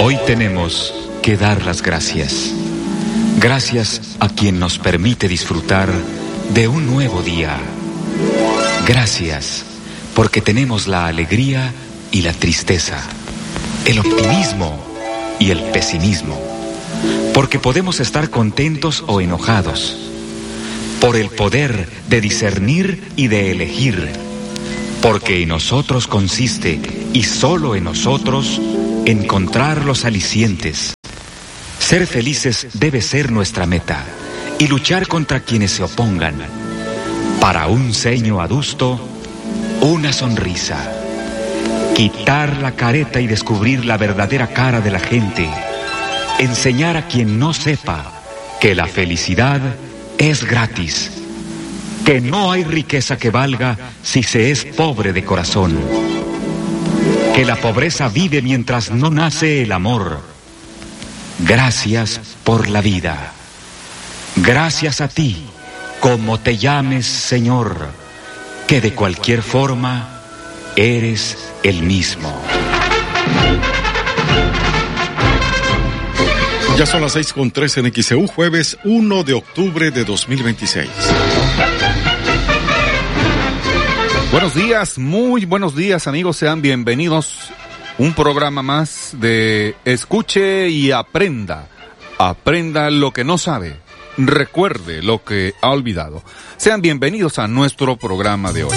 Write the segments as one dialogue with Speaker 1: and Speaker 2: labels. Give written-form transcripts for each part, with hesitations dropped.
Speaker 1: Hoy tenemos que dar las gracias. Gracias a quien nos permite disfrutar de un nuevo día. Gracias porque tenemos la alegría y la tristeza, el optimismo y el pesimismo, porque podemos estar contentos o enojados, por el poder de discernir y de elegir, porque en nosotros consiste, y solo en nosotros, encontrar los alicientes. Ser felices debe ser nuestra meta, y luchar contra quienes se opongan. Para un ceño adusto, una sonrisa. Quitar la careta y descubrir la verdadera cara de la gente. Enseñar a quien no sepa que la felicidad es gratis. Que no hay riqueza que valga si se es pobre de corazón. Que la pobreza vive mientras no nace el amor. Gracias por la vida. Gracias a ti, como te llames, Señor, que de cualquier forma eres el mismo.
Speaker 2: Ya son las 6:13 en XEU, jueves 1 de octubre de 2026.
Speaker 3: Buenos días, muy buenos días, amigos, sean bienvenidos. Un programa más de Escuche y Aprenda. Aprenda lo que no sabe, recuerde lo que ha olvidado. Sean bienvenidos a nuestro programa de hoy.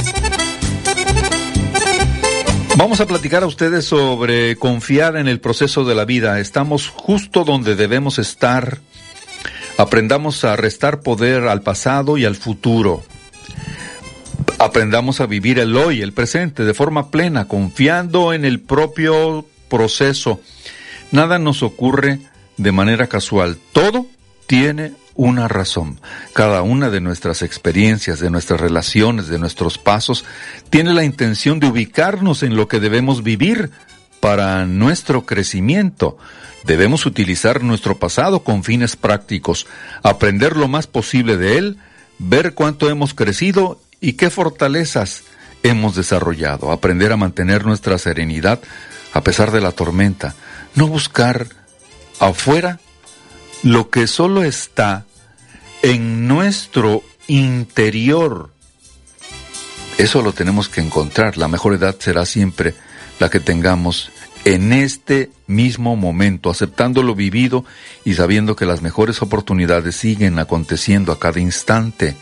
Speaker 3: Vamos a platicar a ustedes sobre confiar en el proceso de la vida. Estamos justo donde debemos estar. Aprendamos a restar poder al pasado y al futuro. Aprendamos a vivir el hoy, el presente, de forma plena, confiando en el propio proceso. Nada nos ocurre de manera casual. Todo tiene una razón. Cada una de nuestras experiencias, de nuestras relaciones, de nuestros pasos, tiene la intención de ubicarnos en lo que debemos vivir para nuestro crecimiento. Debemos utilizar nuestro pasado con fines prácticos, aprender lo más posible de él, ver cuánto hemos crecido y qué fortalezas hemos desarrollado, aprender a mantener nuestra serenidad a pesar de la tormenta, no buscar afuera lo que solo está en nuestro interior. Eso lo tenemos que encontrar. La mejor edad será siempre la que tengamos en este mismo momento, aceptando lo vivido y sabiendo que las mejores oportunidades siguen aconteciendo a cada instante.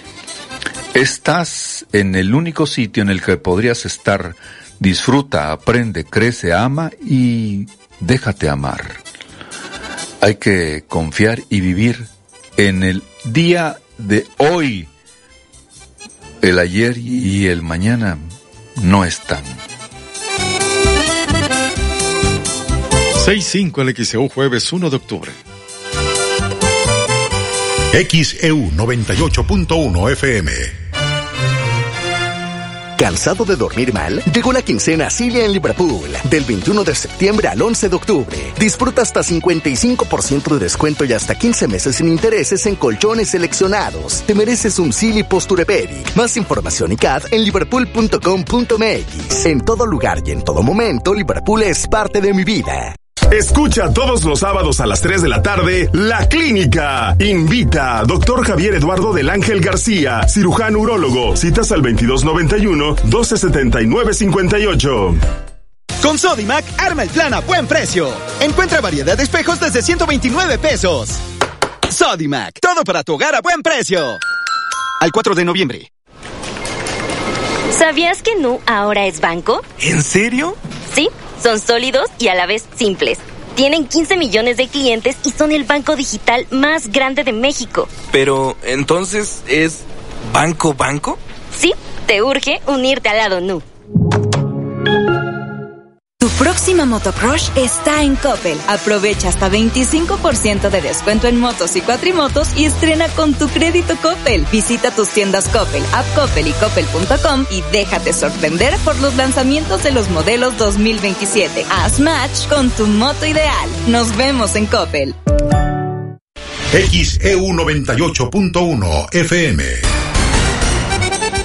Speaker 3: Estás en el único sitio en el que podrías estar. Disfruta, aprende, crece, ama y déjate amar. Hay que confiar y vivir en el día de hoy. El ayer y el mañana no están.
Speaker 2: 6:05 en XEU, jueves 1 de octubre.
Speaker 4: XEU 98.1 FM.
Speaker 5: ¿Cansado de dormir mal? Llegó la quincena Cilia en Liverpool. Del 21 de septiembre al 11 de octubre. Disfruta hasta 55% de descuento y hasta 15 meses sin intereses en colchones seleccionados. Te mereces un Silly Posturepedic. Más información y CAD en liverpool.com.mx. En todo lugar y en todo momento, Liverpool es parte de mi vida.
Speaker 6: Escucha todos los sábados a las 3 de la tarde La Clínica. Invita a Dr. Javier Eduardo del Ángel García, cirujano urólogo. Citas al 2291-1279-58.
Speaker 7: Con Sodimac, arma el plan a buen precio. Encuentra variedad de espejos desde 129 pesos. Sodimac, todo para tu hogar a buen precio. Al 4 de noviembre.
Speaker 8: ¿Sabías que Nu ahora es banco?
Speaker 7: ¿En serio?
Speaker 8: Sí. Son sólidos y a la vez simples. Tienen 15 millones de clientes y son el banco digital más grande de México.
Speaker 7: Pero, ¿entonces es banco?
Speaker 8: Sí, te urge unirte al lado Nu.
Speaker 9: Tu próxima motocrush está en Coppel. Aprovecha hasta 25% de descuento en motos y cuatrimotos y estrena con tu crédito Coppel. Visita tus tiendas Coppel, App Coppel y Coppel.com y déjate sorprender por los lanzamientos de los modelos 2027. Haz match con tu moto ideal. Nos vemos en Coppel.
Speaker 4: XEU 98.1 FM.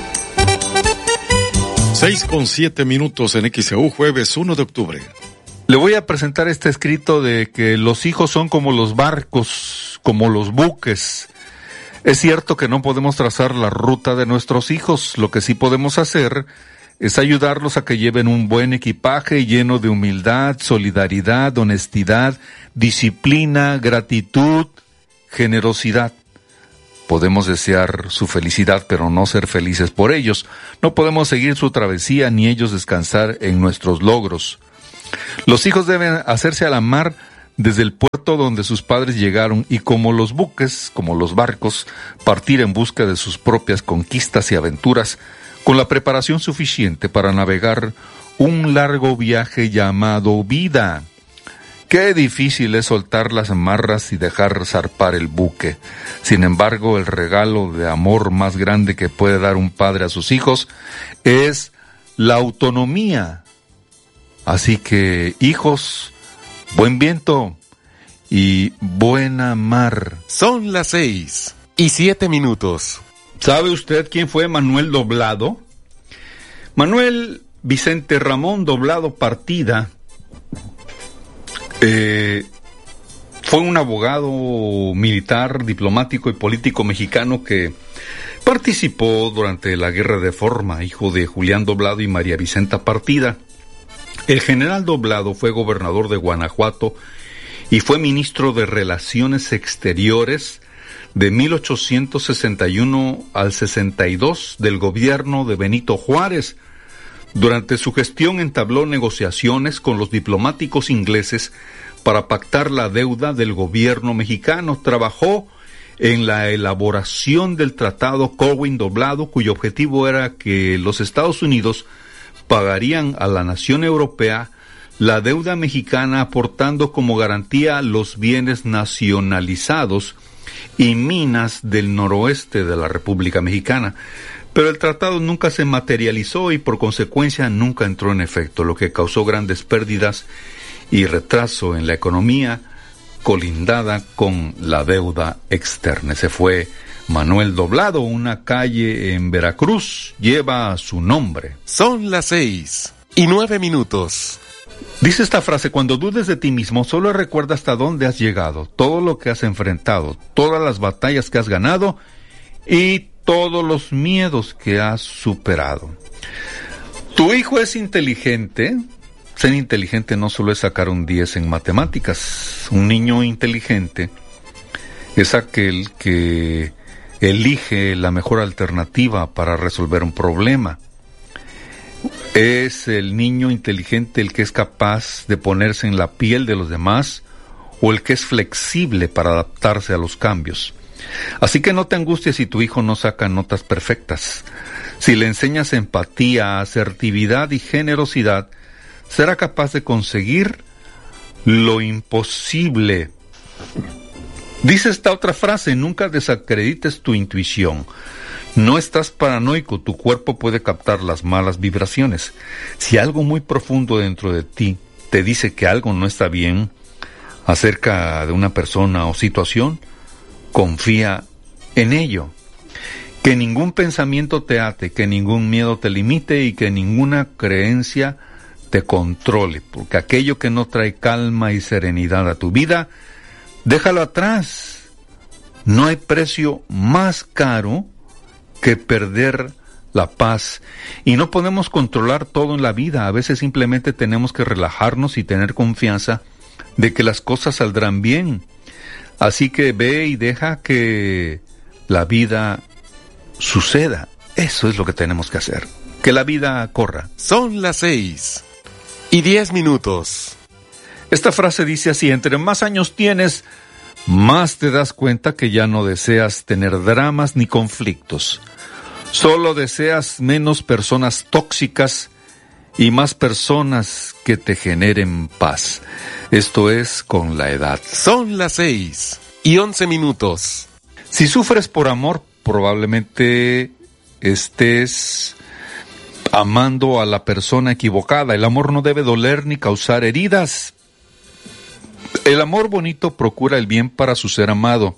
Speaker 2: 6:07 en XEU, jueves 1 de octubre.
Speaker 3: Le voy a presentar este escrito de que los hijos son como los barcos, como los buques. Es cierto que no podemos trazar la ruta de nuestros hijos, lo que sí podemos hacer es ayudarlos a que lleven un buen equipaje lleno de humildad, solidaridad, honestidad, disciplina, gratitud, generosidad. Podemos desear su felicidad, pero no ser felices por ellos. No podemos seguir su travesía ni ellos descansar en nuestros logros. Los hijos deben hacerse a la mar desde el puerto donde sus padres llegaron y como los buques, como los barcos, partir en busca de sus propias conquistas y aventuras con la preparación suficiente para navegar un largo viaje llamado vida. Qué difícil es soltar las amarras y dejar zarpar el buque. Sin embargo, el regalo de amor más grande que puede dar un padre a sus hijos es la autonomía. Así que, hijos, buen viento y buena mar.
Speaker 10: Son las 6:07.
Speaker 3: ¿Sabe usted quién fue Manuel Doblado? Manuel Vicente Ramón Doblado Partida fue un abogado militar, diplomático y político mexicano que participó durante la Guerra de Reforma, hijo de Julián Doblado y María Vicenta Partida. El general Doblado fue gobernador de Guanajuato y fue ministro de Relaciones Exteriores de 1861 al 62 del gobierno de Benito Juárez. Durante su gestión entabló negociaciones con los diplomáticos ingleses para pactar la deuda del gobierno mexicano. Trabajó en la elaboración del Tratado Corwin-Doblado, cuyo objetivo era que los Estados Unidos pagarían a la nación europea la deuda mexicana aportando como garantía los bienes nacionalizados y minas del noroeste de la República Mexicana. Pero el tratado nunca se materializó y por consecuencia nunca entró en efecto, lo que causó grandes pérdidas y retraso en la economía colindada con la deuda externa. Ese fue Manuel Doblado. Una calle en Veracruz lleva su nombre.
Speaker 10: Son las 6:09.
Speaker 3: Dice esta frase: cuando dudes de ti mismo, solo recuerda hasta dónde has llegado, todo lo que has enfrentado, todas las batallas que has ganado y todos los miedos que has superado. Tu hijo es inteligente. Ser inteligente no solo es sacar un 10 en matemáticas. Un niño inteligente es aquel que elige la mejor alternativa para resolver un problema. Es el niño inteligente el que es capaz de ponerse en la piel de los demás o el que es flexible para adaptarse a los cambios. Así que no te angusties si tu hijo no saca notas perfectas. Si le enseñas empatía, asertividad y generosidad, será capaz de conseguir lo imposible. Dice esta otra frase: nunca desacredites tu intuición. No estás paranoico, tu cuerpo puede captar las malas vibraciones. Si algo muy profundo dentro de ti te dice que algo no está bien acerca de una persona o situación, confía en ello. Que ningún pensamiento te ate, que ningún miedo te limite y que ninguna creencia te controle, porque aquello que no trae calma y serenidad a tu vida, déjalo atrás. No hay precio más caro que perder la paz. Y no podemos controlar todo en la vida. A veces simplemente tenemos que relajarnos y tener confianza de que las cosas saldrán bien. Así que ve y deja que la vida suceda. Eso es lo que tenemos que hacer. Que la vida corra.
Speaker 10: Son las 6:10.
Speaker 3: Esta frase dice así: entre más años tienes, más te das cuenta que ya no deseas tener dramas ni conflictos. Solo deseas menos personas tóxicas y más personas que te generen paz. Esto es con la edad.
Speaker 10: Son las 6:11.
Speaker 3: Si sufres por amor, probablemente estés amando a la persona equivocada. El amor no debe doler ni causar heridas. El amor bonito procura el bien para su ser amado.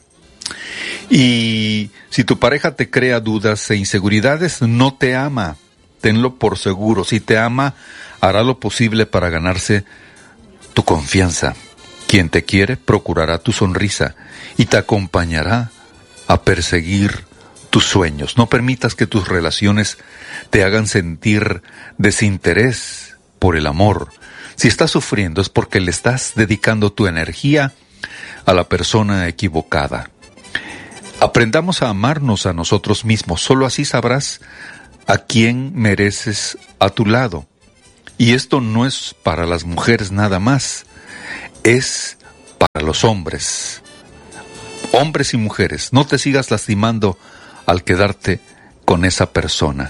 Speaker 3: Y si tu pareja te crea dudas e inseguridades, no te ama. Tenlo por seguro. Si te ama, hará lo posible para ganarse tu confianza. Quien te quiere procurará tu sonrisa y te acompañará a perseguir tus sueños. No permitas que tus relaciones te hagan sentir desinterés por el amor. Si estás sufriendo es porque le estás dedicando tu energía a la persona equivocada. Aprendamos a amarnos a nosotros mismos. Solo así sabrás a quién mereces a tu lado. Y esto no es para las mujeres nada más, es para los hombres. Hombres y mujeres, no te sigas lastimando al quedarte con esa persona.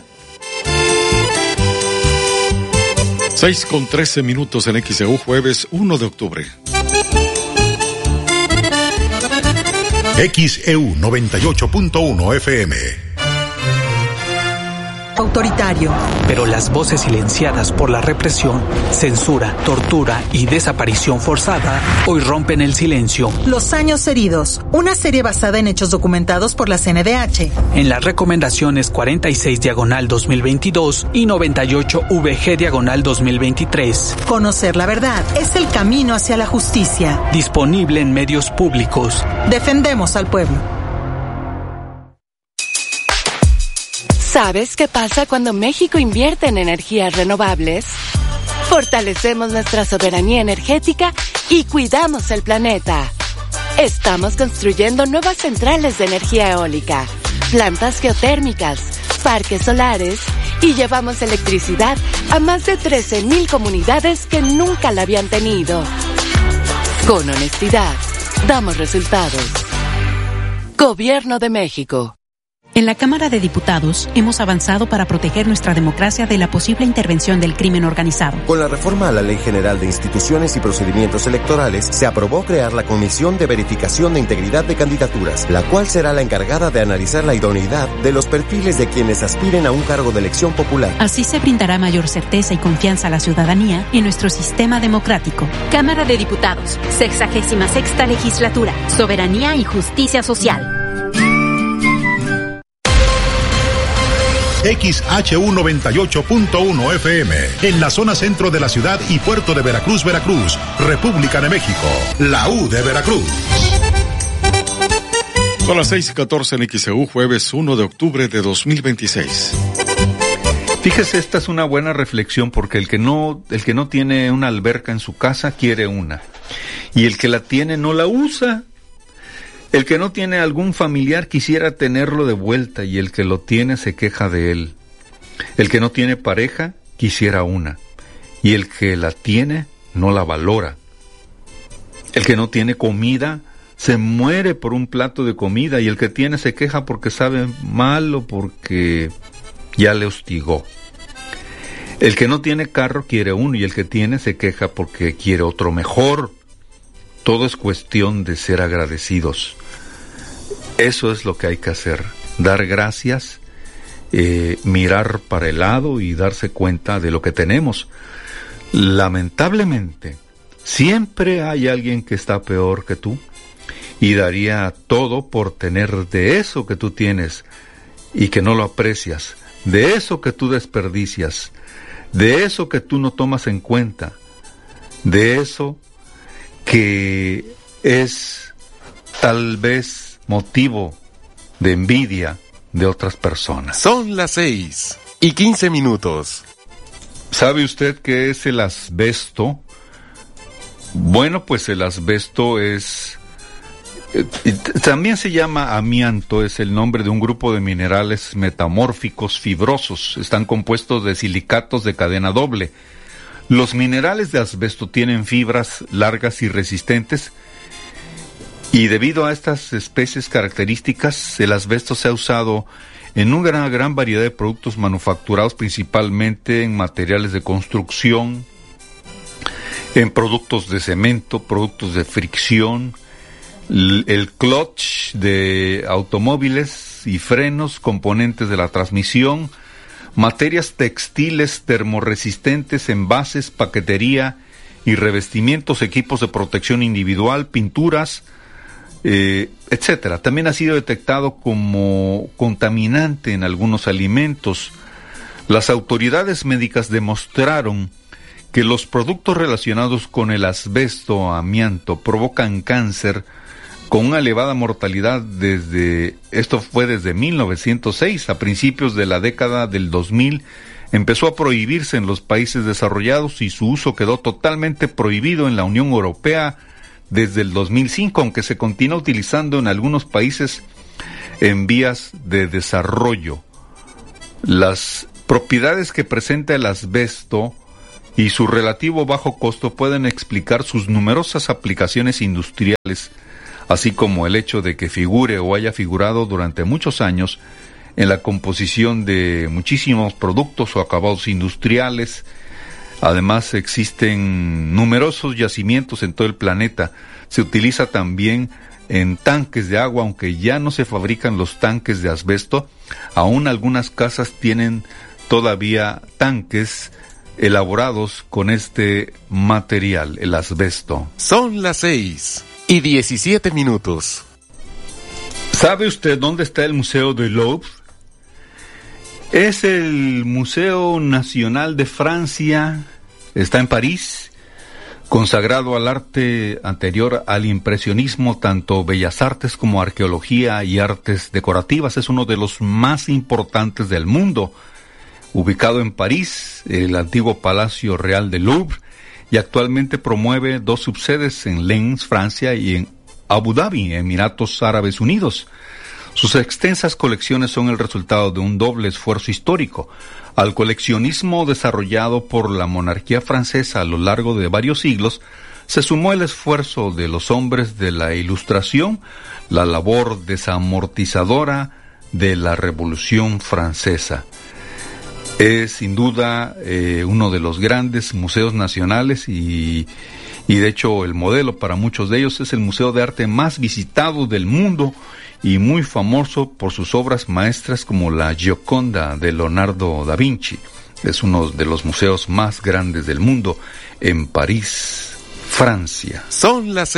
Speaker 2: 6:13 en XEU, jueves 1 de octubre.
Speaker 4: XEU 98.1 FM.
Speaker 11: Autoritario. Pero las voces silenciadas por la represión, censura, tortura y desaparición forzada hoy rompen el silencio.
Speaker 12: Los años heridos, una serie basada en hechos documentados por la CNDH.
Speaker 11: En las recomendaciones 46/2022 y 98/VG/2023.
Speaker 12: Conocer la verdad es el camino hacia la justicia.
Speaker 11: Disponible en medios públicos.
Speaker 12: Defendemos al pueblo.
Speaker 13: ¿Sabes qué pasa cuando México invierte en energías renovables? Fortalecemos nuestra soberanía energética y cuidamos el planeta. Estamos construyendo nuevas centrales de energía eólica, plantas geotérmicas, parques solares y llevamos electricidad a más de 13,000 comunidades que nunca la habían tenido. Con honestidad, damos resultados. Gobierno de México.
Speaker 14: En la Cámara de Diputados hemos avanzado para proteger nuestra democracia de la posible intervención del crimen organizado.
Speaker 15: Con la reforma a la Ley General de Instituciones y Procedimientos Electorales, se aprobó crear la Comisión de Verificación de Integridad de Candidaturas, la cual será la encargada de analizar la idoneidad de los perfiles de quienes aspiren a un cargo de elección popular.
Speaker 14: Así se brindará mayor certeza y confianza a la ciudadanía en nuestro sistema democrático.
Speaker 16: Cámara de Diputados, 66ª Legislatura, Soberanía y Justicia Social.
Speaker 4: XHU 98.1 FM, en la zona centro de la ciudad y puerto de Veracruz, Veracruz, República de México, la U de Veracruz.
Speaker 2: Son las 6:14 en XEU, jueves 1 de octubre de 2026.
Speaker 3: Fíjese, esta es una buena reflexión porque el que no tiene una alberca en su casa quiere una. Y el que la tiene no la usa. El que no tiene algún familiar quisiera tenerlo de vuelta y el que lo tiene se queja de él. El que no tiene pareja quisiera una y el que la tiene no la valora. El que no tiene comida se muere por un plato de comida y el que tiene se queja porque sabe mal o porque ya le hostigó. El que no tiene carro quiere uno y el que tiene se queja porque quiere otro mejor. Todo es cuestión de ser agradecidos. Eso es lo que hay que hacer, dar gracias, mirar para el lado y darse cuenta de lo que tenemos. Lamentablemente, siempre hay alguien que está peor que tú y daría todo por tener de eso que tú tienes y que no lo aprecias, de eso que tú desperdicias, de eso que tú no tomas en cuenta, de eso que es tal vez motivo de envidia de otras personas.
Speaker 10: Son las 6:15.
Speaker 3: ¿Sabe usted qué es el asbesto? Bueno, pues el asbesto es... también se llama amianto, es el nombre de un grupo de minerales metamórficos fibrosos. Están compuestos de silicatos de cadena doble. Los minerales de asbesto tienen fibras largas y resistentes. Y debido a estas especies características, el asbesto se ha usado en una gran variedad de productos manufacturados, principalmente en materiales de construcción, en productos de cemento, productos de fricción, el clutch de automóviles y frenos, componentes de la transmisión, materias textiles termorresistentes, envases, paquetería y revestimientos, equipos de protección individual, pinturas, etcétera. También ha sido detectado como contaminante en algunos alimentos. Las autoridades médicas demostraron que los productos relacionados con el asbesto, amianto, provocan cáncer con una elevada mortalidad esto fue desde 1906, a principios de la década del 2000, empezó a prohibirse en los países desarrollados y su uso quedó totalmente prohibido en la Unión Europea desde el 2005, aunque se continúa utilizando en algunos países en vías de desarrollo. Las propiedades que presenta el asbesto y su relativo bajo costo pueden explicar sus numerosas aplicaciones industriales, así como el hecho de que figure o haya figurado durante muchos años en la composición de muchísimos productos o acabados industriales. Además, existen numerosos yacimientos en todo el planeta. Se utiliza también en tanques de agua, aunque ya no se fabrican los tanques de asbesto. Aún algunas casas tienen todavía tanques elaborados con este material, el asbesto.
Speaker 10: Son las 6:17.
Speaker 3: ¿Sabe usted dónde está el Museo del Louvre? Es el Museo Nacional de Francia, está en París, consagrado al arte anterior al impresionismo, tanto bellas artes como arqueología y artes decorativas. Es uno de los más importantes del mundo. Ubicado en París, el antiguo Palacio Real del Louvre, y actualmente promueve 2 subsedes en Lens, Francia, y en Abu Dhabi, Emiratos Árabes Unidos. Sus extensas colecciones son el resultado de un doble esfuerzo histórico. Al coleccionismo desarrollado por la monarquía francesa a lo largo de varios siglos, se sumó el esfuerzo de los hombres de la Ilustración, la labor desamortizadora de la Revolución Francesa. Es sin duda uno de los grandes museos nacionales y de hecho el modelo para muchos de ellos. Es el museo de arte más visitado del mundo y muy famoso por sus obras maestras como la Gioconda de Leonardo da Vinci. Es uno de los museos más grandes del mundo en París, Francia.
Speaker 10: Son las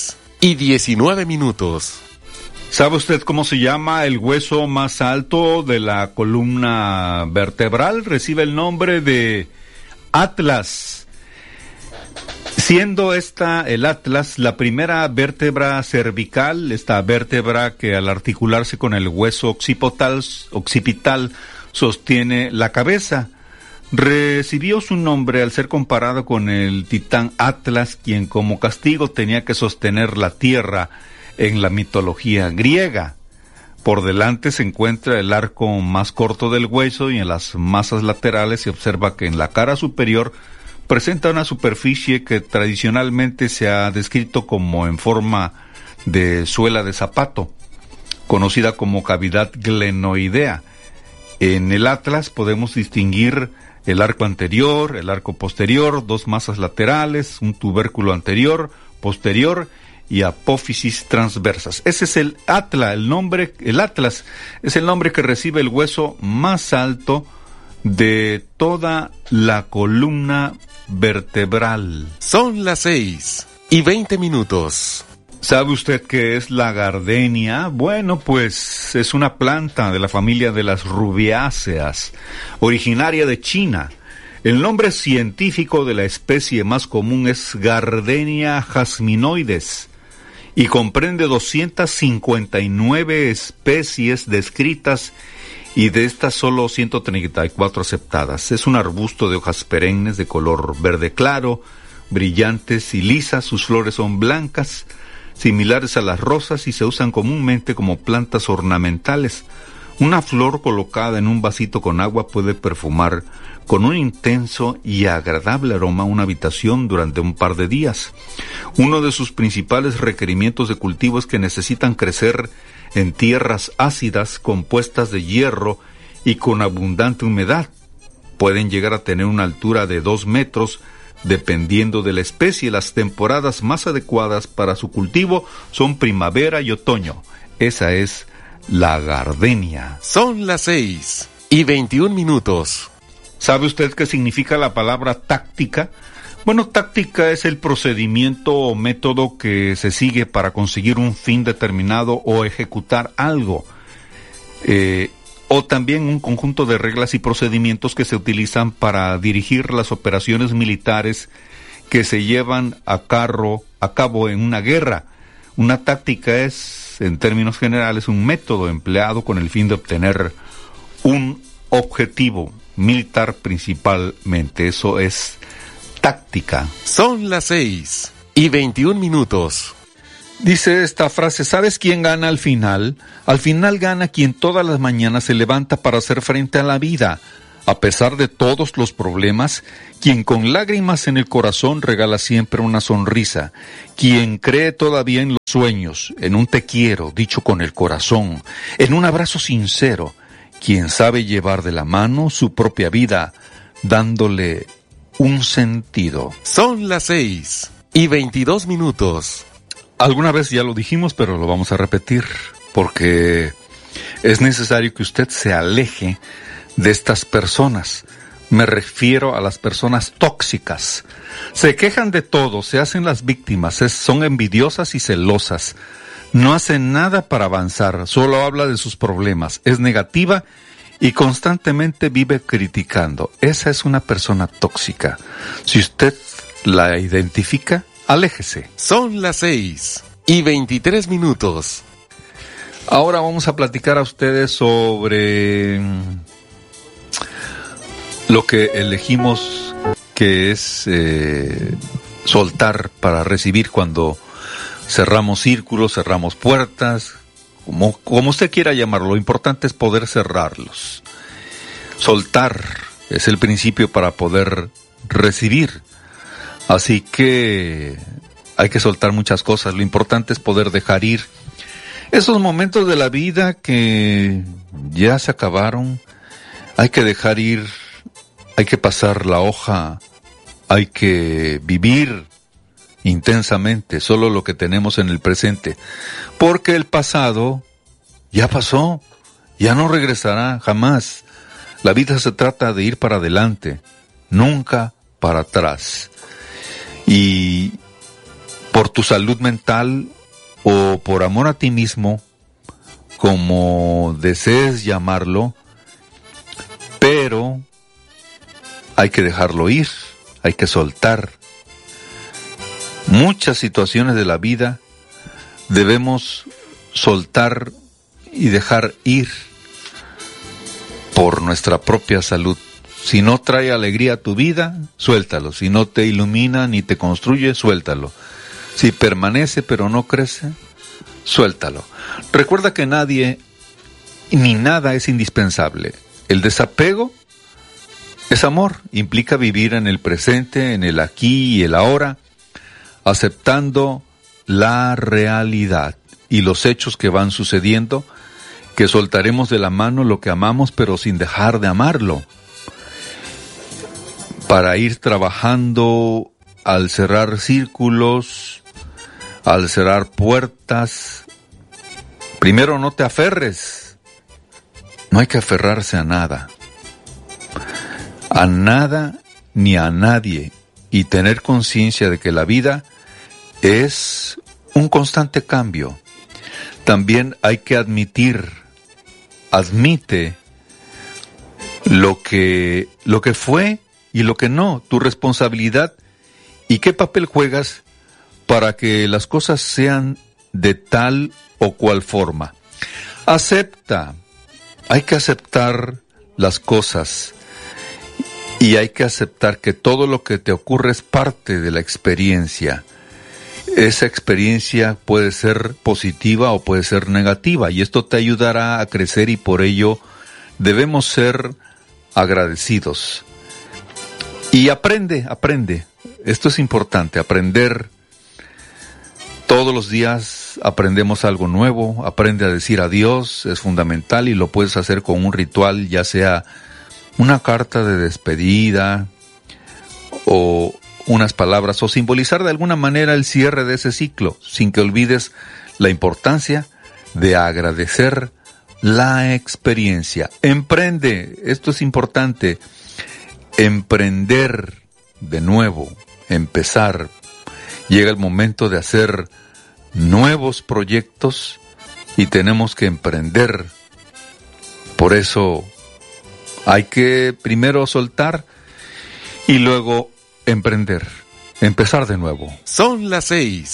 Speaker 10: 6:19.
Speaker 3: ¿Sabe usted cómo se llama el hueso más alto de la columna vertebral? Recibe el nombre de Atlas, siendo el Atlas la primera vértebra cervical, esta vértebra que al articularse con el hueso occipital sostiene la cabeza. Recibió su nombre al ser comparado con el titán Atlas, quien como castigo tenía que sostener la tierra en la mitología griega. Por delante se encuentra el arco más corto del hueso y en las masas laterales se observa que en la cara superior presenta una superficie que tradicionalmente se ha descrito como en forma de suela de zapato, conocida como cavidad glenoidea. En el Atlas podemos distinguir el arco anterior, el arco posterior, 2 masas laterales, un tubérculo anterior, posterior y apófisis transversas. Ese es el Atlas, el Atlas es el nombre que recibe el hueso más alto de toda la columna vertebral.
Speaker 10: Son las 6:20.
Speaker 3: ¿Sabe usted qué es la gardenia? Bueno, pues es una planta de la familia de las rubiáceas, originaria de China. El nombre científico de la especie más común es Gardenia jasminoides y comprende 259 especies descritas y de estas solo 134 aceptadas. Es un arbusto de hojas perennes de color verde claro, brillantes y lisas. Sus flores son blancas, similares a las rosas y se usan comúnmente como plantas ornamentales. Una flor colocada en un vasito con agua puede perfumar con un intenso y agradable aroma una habitación durante un par de días. Uno de sus principales requerimientos de cultivo es que necesitan crecer en tierras ácidas compuestas de hierro y con abundante humedad. Pueden llegar a tener una altura de 2 metros dependiendo de la especie. Las temporadas más adecuadas para su cultivo son primavera y otoño. Esa es la gardenia.
Speaker 10: Son las 6:21.
Speaker 3: ¿Sabe usted qué significa la palabra táctica? Bueno, táctica es el procedimiento o método que se sigue para conseguir un fin determinado o ejecutar algo. o también un conjunto de reglas y procedimientos que se utilizan para dirigir las operaciones militares que se llevan a cabo en una guerra. Una táctica es, en términos generales, un método empleado con el fin de obtener un objetivo militar principalmente. Eso es táctica.
Speaker 10: Son las 6:21.
Speaker 3: Dice esta frase, ¿sabes quién gana al final? Al final gana quien todas las mañanas se levanta para hacer frente a la vida. A pesar de todos los problemas, quien con lágrimas en el corazón regala siempre una sonrisa, quien cree todavía en los sueños, en un te quiero dicho con el corazón, en un abrazo sincero, quien sabe llevar de la mano su propia vida, dándole un sentido.
Speaker 10: Son las 6:22.
Speaker 3: Alguna vez ya lo dijimos, pero lo vamos a repetir, porque es necesario que usted se aleje de estas personas. Me refiero a las personas tóxicas. Se quejan de todo, se hacen las víctimas, son envidiosas y celosas. No hacen nada para avanzar, solo habla de sus problemas, es negativa y constantemente vive criticando. Esa es una persona tóxica. Si usted la identifica, aléjese.
Speaker 10: Son las 6:23.
Speaker 3: Ahora vamos a platicar a ustedes sobre lo que elegimos, que es soltar para recibir cuando cerramos círculos, cerramos puertas, como usted quiera llamarlo. Lo importante es poder cerrarlos. Soltar es el principio para poder recibir. Así que hay que soltar muchas cosas. Lo importante es poder dejar ir esos momentos de la vida que ya se acabaron. Hay que dejar ir, hay que pasar la hoja, hay que vivir intensamente solo lo que tenemos en el presente, porque el pasado ya pasó, ya no regresará jamás. La vida se trata de ir para adelante, nunca para atrás. Y por tu salud mental o por amor a ti mismo, como desees llamarlo, pero hay que dejarlo ir, hay que soltar. Muchas situaciones de la vida debemos soltar y dejar ir por nuestra propia salud. Si no trae alegría a tu vida, suéltalo. Si no te ilumina ni te construye, suéltalo. Si permanece pero no crece, suéltalo. Recuerda que nadie ni nada es indispensable. El desapego es amor, implica vivir en el presente, en el aquí y el ahora, aceptando la realidad y los hechos que van sucediendo, que soltaremos de la mano lo que amamos pero sin dejar de amarlo, para ir trabajando al cerrar círculos, al cerrar puertas. Primero, no te aferres. No hay que aferrarse a nada ni a nadie, y tener conciencia de que la vida es un constante cambio. También hay que admite lo que fue y lo que no, tu responsabilidad y qué papel juegas para que las cosas sean de tal o cual forma. Acepta, hay que aceptar las cosas y hay que aceptar que todo lo que te ocurre es parte de la experiencia. Esa experiencia puede ser positiva o puede ser negativa y esto te ayudará a crecer y por ello debemos ser agradecidos. Y aprende. Esto es importante, aprender. Todos los días aprendemos algo nuevo, aprende a decir adiós, es fundamental y lo puedes hacer con un ritual, ya sea una carta de despedida o unas palabras o simbolizar de alguna manera el cierre de ese ciclo, sin que olvides la importancia de agradecer la experiencia. Emprende, esto es importante, emprender de nuevo, empezar. Llega el momento de hacer nuevos proyectos y tenemos que emprender Por eso hay que primero soltar y luego emprender, empezar de nuevo.
Speaker 10: Son las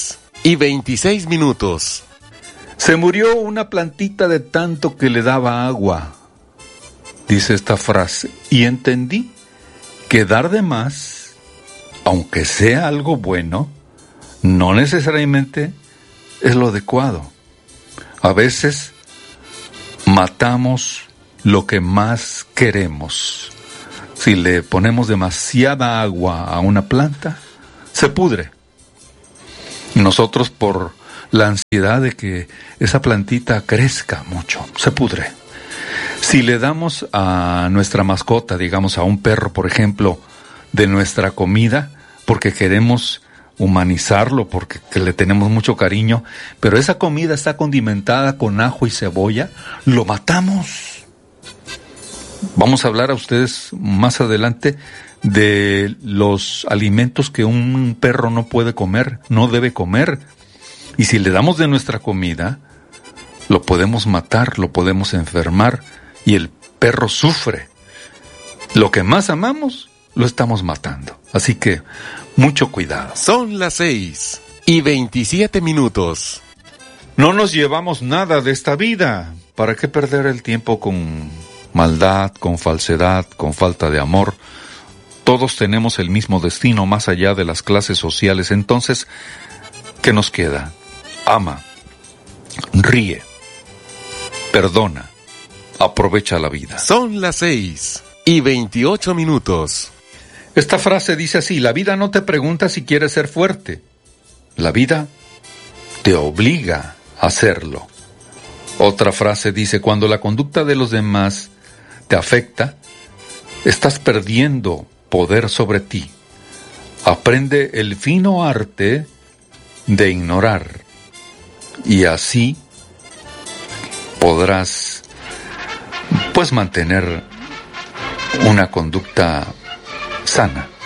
Speaker 10: 6:26.
Speaker 3: Se murió una plantita de tanto que le daba agua, dice esta frase, y entendí que dar de más, aunque sea algo bueno, no necesariamente es lo adecuado. A veces matamos lo que más queremos. Si le ponemos demasiada agua a una planta, se pudre. Nosotros, por la ansiedad de que esa plantita crezca mucho, se pudre. Si le damos a nuestra mascota, digamos a un perro, por ejemplo, de nuestra comida, porque queremos humanizarlo, porque le tenemos mucho cariño, pero esa comida está condimentada con ajo y cebolla, lo matamos. Vamos a hablar a ustedes más adelante de los alimentos que un perro no puede comer, no debe comer. Y si le damos de nuestra comida, lo podemos matar, lo podemos enfermar, y el perro sufre. Lo que más amamos, lo estamos matando. Así que, mucho cuidado.
Speaker 10: Son las 6:27.
Speaker 3: No nos llevamos nada de esta vida. ¿Para qué perder el tiempo con maldad, con falsedad, con falta de amor? Todos tenemos el mismo destino más allá de las clases sociales. Entonces, ¿qué nos queda? Ama, ríe, perdona, aprovecha la vida.
Speaker 10: Son las 6:28.
Speaker 3: Esta frase dice así: la vida no te pregunta si quieres ser fuerte. La vida te obliga a hacerlo. Otra frase dice: cuando la conducta de los demás te afecta, estás perdiendo poder sobre ti. Aprende el fino arte de ignorar, y así podrás, pues, mantener una conducta sana.